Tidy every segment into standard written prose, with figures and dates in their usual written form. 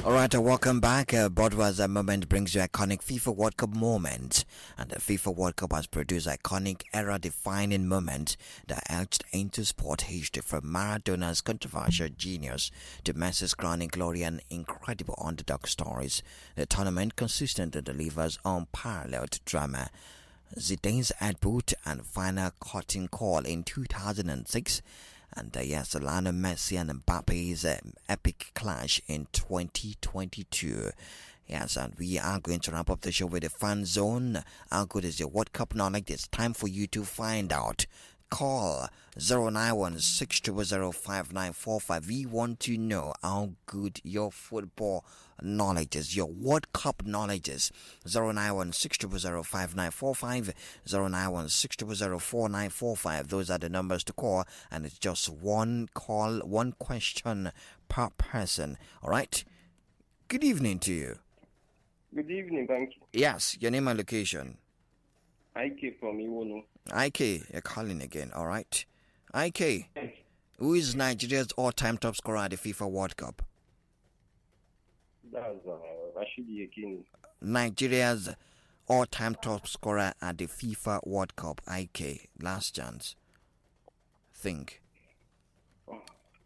Alright, welcome back. Budweiser Moment brings you iconic FIFA World Cup moment. And the FIFA World Cup has produced iconic era-defining moment that etched into sport history from Maradona's controversial genius to Messi's crowning glory and incredible underdog stories. The tournament consistently delivers unparalleled drama. Zidane's headbutt and final cutting call in 2006, and yes, Lionel Messi and Mbappe's epic clash in 2022. Yes, and we are going to wrap up the show with the fan zone. How good is your World Cup knowledge? It's time for you to find out. Call 091-600-5945. We want to know how good your football knowledge is, your World Cup knowledge is. 091-600-5945, 091-600-4945. Those are the numbers to call, and it's just one call, one question per person. All right? Good evening to you. Good evening, thank you. Yes, your name and location. IK from Iwono. IK, you're calling again, alright? IK, who is Nigeria's all-time top scorer at the FIFA World Cup? That's Rashidi Yekini. Nigeria's all-time top scorer at the FIFA World Cup. IK, last chance. Think. Oh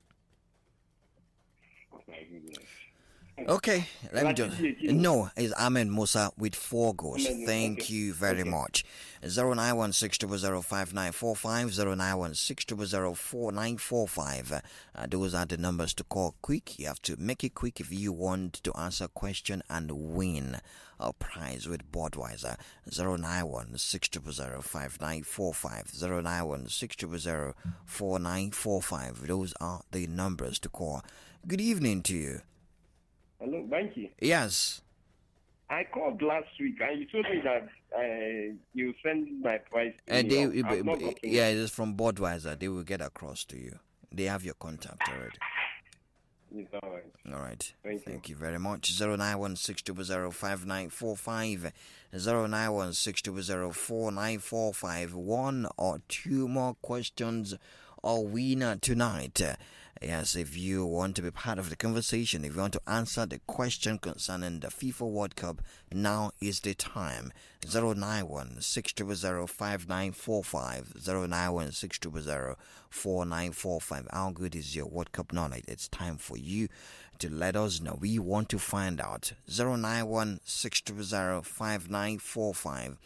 my goodness. Okay, let me just... No, it's Ahmed Musa with 4 goals. Thank you very much. 091-600-5945, 091-600-4945. Those are the numbers to call quick. You have to make it quick if you want to answer a question and win a prize with Budweiser. 091-600-5945, 091-600-4945. Those are the numbers to call. Good evening to you. Hello, Banky. Yes. I called last week and you told me that you send my price to me. Yeah, it's from Budweiser. They will get across to you. They have your contact already. It's all right. All right. Thank you very much. 091-600-5945, 091-600-4945. 1 or 2 more questions or winner tonight. Yes, if you want to be part of the conversation, if you want to answer the question concerning the FIFA World Cup, now is the time. 091-600-5945, 091-600-4945. How good is your World Cup knowledge? It's time for you to let us know. We want to find out. 091-600-5945,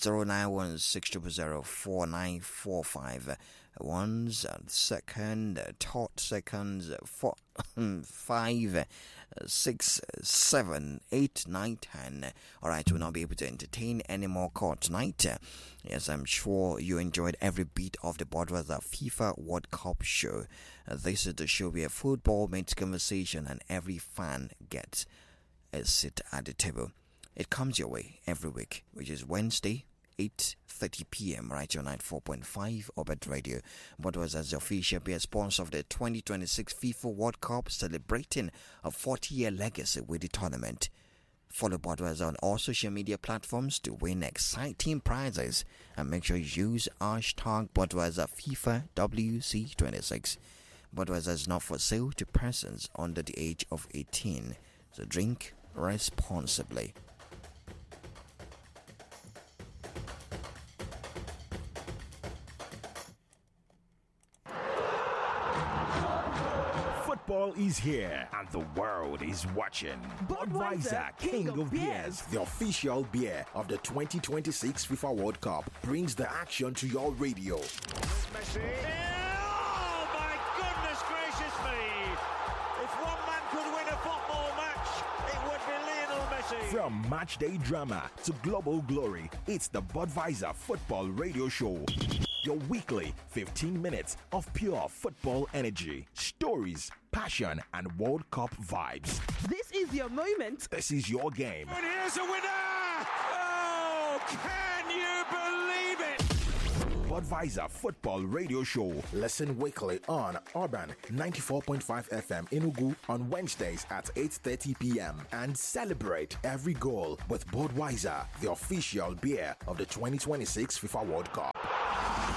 091-600-4945. 1 second, 3 seconds, 4, 5, 6, 7, 8, 9, 10. Alright, we'll not be able to entertain any more call tonight. Yes, I'm sure you enjoyed every bit of the Budweiser FIFA World Cup show. This is the show where football meets conversation and every fan gets a seat at the table. It comes your way every week, which is Wednesday, 8:30 p.m. right here on 94.5 Orbit Radio. Budweiser as the official beer sponsor of the 2026 FIFA World Cup, celebrating a 40-year legacy with the tournament. Follow Budweiser on all social media platforms to win exciting prizes, and make sure you use hashtag Budweiser FIFA WC26. Budweiser is not for sale to persons under the age of 18, so drink responsibly. Football is here and the world is watching. Budweiser, King of Beers, the official beer of the 2026 FIFA World Cup, brings the action to your radio. Messi. Oh my goodness gracious me! If one man could win a football match, it would be Lionel Messi. From matchday drama to global glory, it's the Budweiser Football Radio Show. Your weekly 15 minutes of pure football energy, stories, passion, and World Cup vibes. This is your moment. This is your game. And here's a winner! Oh, can you believe it? Budweiser Football Radio Show. Listen weekly on Urban 94.5 FM Enugu on Wednesdays at 8:30 p.m. and celebrate every goal with Budweiser, the official beer of the 2026 FIFA World Cup.